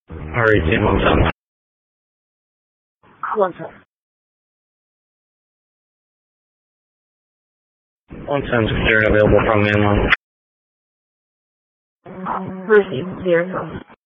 RET 110. 110. 110's clear and available from mainline. Received 0.